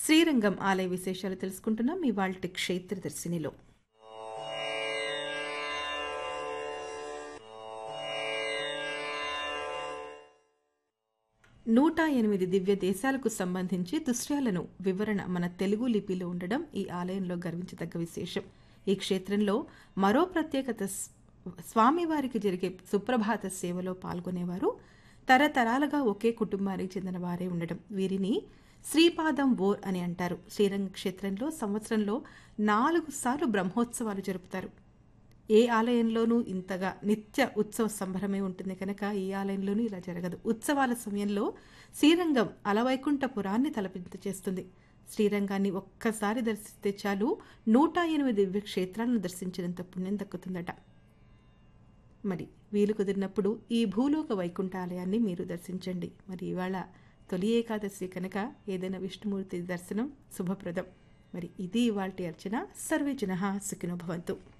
శ్రీరంగం ఆలయ విశేషాలు తెలుసుకుంటున్నాం ఇవాల్టి క్షేత్రదర్శినిలో. 108 దివ్య దేశాలకు సంబంధించి దృశ్యాలను వివరణ మన తెలుగు లిపిలో ఉండడం ఈ ఆలయంలో గర్వించదగ్గ విశేషం. ఈ క్షేత్రంలో మరో ప్రత్యేకత స్వామివారికి జరిగే సుప్రభాత సేవలో పాల్గొనేవారు తరతరాలుగా ఒకే కుటుంబానికి చెందిన వారే ఉండడం. వీరిని శ్రీపాదం ఓర్ అని అంటారు. శ్రీరంగ క్షేత్రంలో సంవత్సరంలో 4 సార్లు బ్రహ్మోత్సవాలు జరుపుతారు. ఏ ఆలయంలోనూ ఇంతగా నిత్య ఉత్సవ సంబరమే ఉంటుంది కనుక ఈ ఆలయంలోనూ ఇలా జరగదు. ఉత్సవాల సమయంలో శ్రీరంగం అలవైకుంఠపురాన్ని తలపించేస్తుంది. శ్రీరంగాన్ని ఒక్కసారి దర్శిస్తే చాలు 108 దివ్య క్షేత్రాలను దర్శించినంత పుణ్యం దక్కుతుందట. మరి వీలు కుదిరినప్పుడు ఈ భూలోక వైకుంఠ ఆలయాన్ని మీరు దర్శించండి. మరి ఇవాళ తొలి ఏకాదశి కనుక ఏదైనా విష్ణుమూర్తి దర్శనం శుభప్రదం. మరి ఇది ఇవాల్టి అర్చన. సర్వే జనః సుఖినో భవంతు.